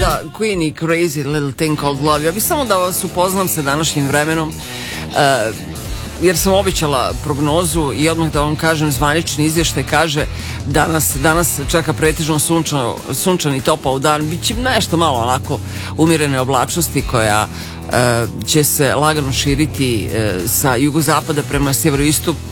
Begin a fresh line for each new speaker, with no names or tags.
Da, Queen i Crazy Little Thing Called Love. Ja bih samo da vas upoznam sa današnjim vremenom, jer sam obećala prognozu i odmah da vam kažem, zvanični izvještaj kaže danas čeka pretežno sunčan i topao dan, bit će nešto malo onako umirene oblačnosti koja će se lagano širiti sa jugozapada prema severoistoku